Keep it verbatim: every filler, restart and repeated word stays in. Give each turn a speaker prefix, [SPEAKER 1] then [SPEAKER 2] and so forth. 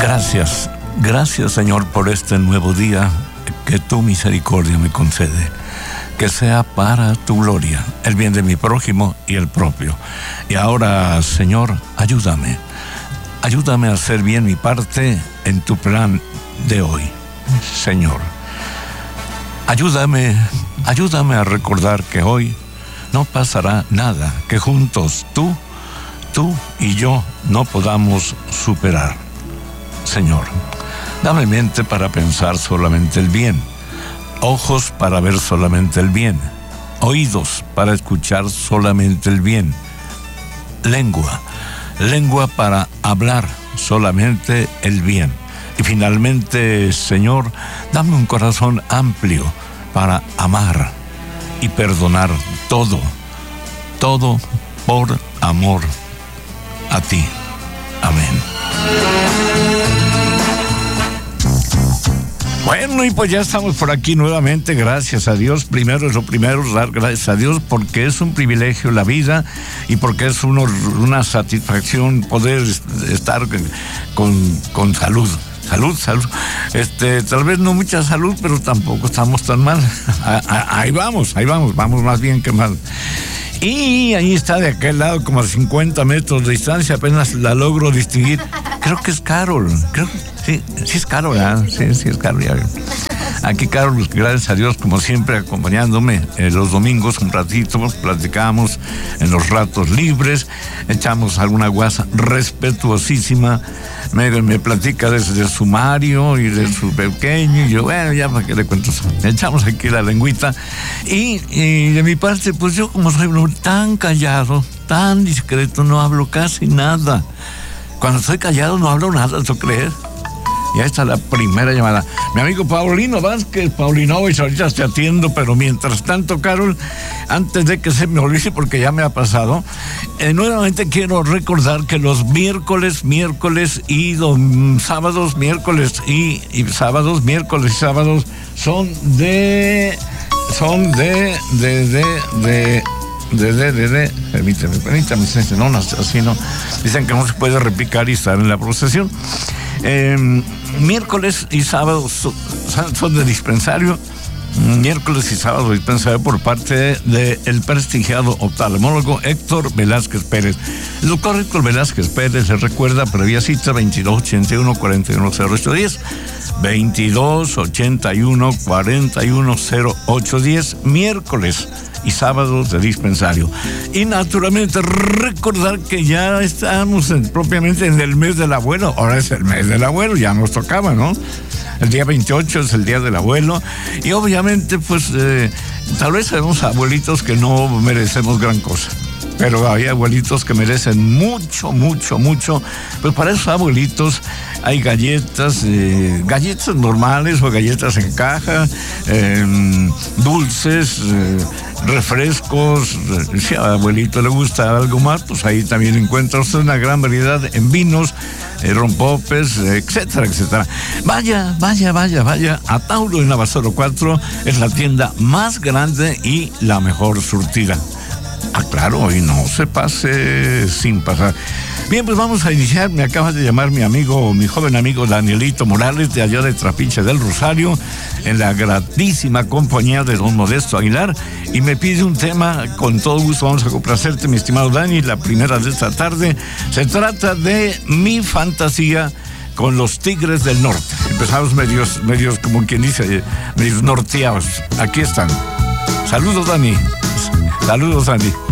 [SPEAKER 1] Gracias, gracias Señor por este nuevo día que tu misericordia me concede. Que sea para tu gloria, el bien de mi prójimo y el propio. Y ahora, Señor, ayúdame. Ayúdame a hacer bien mi parte en tu plan de hoy, Señor. Ayúdame, ayúdame a recordar que hoy no pasará nada que juntos tú, tú y yo no podamos superar. Señor, dame mente para pensar solamente el bien, ojos para ver solamente el bien, oídos para escuchar solamente el bien, lengua, lengua para hablar solamente el bien. Y finalmente, Señor, dame un corazón amplio para amar y perdonar todo, todo por amor a ti. Amén. Bueno, y pues ya estamos por aquí nuevamente, gracias a Dios. Primero es lo primero, dar gracias a Dios porque es un privilegio la vida y porque es uno, una satisfacción poder estar con, con salud. Salud, salud. Este, tal vez no mucha salud, pero tampoco estamos tan mal. Ahí vamos, ahí vamos, vamos más bien que mal. Y ahí está de aquel lado, como a cincuenta metros de distancia, apenas la logro distinguir. Creo que es Carol, creo sí, sí es Carol, ¿eh? sí, sí es Carol. Ya. Aquí Carol, gracias a Dios, como siempre, acompañándome eh, los domingos un ratito, platicamos en los ratos libres, echamos alguna guasa respetuosísima, me, me platica desde su Mario y de su pequeño, y yo, bueno, ya para qué le cuento, echamos aquí la lengüita, y, y de mi parte, pues yo como soy tan callado, tan discreto, no hablo casi nada. Cuando estoy callado no hablo nada, ¿tú crees? Ya está la primera llamada. Mi amigo Paulino Vázquez, Paulinovich, ahorita te atiendo, pero mientras tanto, Carol, antes de que se me olvide, porque ya me ha pasado, eh, nuevamente quiero recordar que los miércoles, miércoles y dom, sábados, miércoles y, y sábados, miércoles y sábados son de, son de, de, de, de, de, de, de, de, permítame, permítame, no, no, así no, dicen que no se puede repicar y estar en la procesión. Eh, miércoles y sábados son, son de dispensario, miércoles y sábados de dispensario por parte del de prestigiado oftalmólogo Héctor Velázquez Pérez. El doctor Héctor Velázquez Pérez le recuerda previa cita veintidós ochenta y uno cuarenta y uno cero ocho diez, veintidós ochenta y uno cuarenta y uno cero ocho diez, miércoles y sábados de dispensario. Y naturalmente recordar que ya estamos en, propiamente en el mes del abuelo. Ahora es el mes del abuelo, ya nos tocaba, ¿no? El día veintiocho es el día del abuelo. Y obviamente, pues, eh, tal vez sabemos abuelitos que no merecemos gran cosa. Pero hay abuelitos que merecen mucho, mucho, mucho. Pues para esos abuelitos hay galletas, eh, galletas normales o galletas en caja, eh, dulces, eh, refrescos. Eh, si al abuelito le gusta algo más, pues ahí también encuentra usted una gran variedad en vinos, eh, rompopes, etcétera, etcétera. Vaya, vaya, vaya, vaya. A Tauro en Navasoro cuatro es la tienda más grande y la mejor surtida. Ah, claro, y no se pase sin pasar. Bien, pues vamos a iniciar. Me acaba de llamar mi amigo, mi joven amigo Danielito Morales, de allá de Trapiche del Rosario, en la gratísima compañía de don Modesto Aguilar, y me pide un tema. Con todo gusto vamos a complacerte, mi estimado Dani. La primera de esta tarde se trata de Mi Fantasía con los Tigres del Norte. Empezamos medios, medios como quien dice, medios norteados. Aquí están. Saludos, Dani. Saludos, Dani.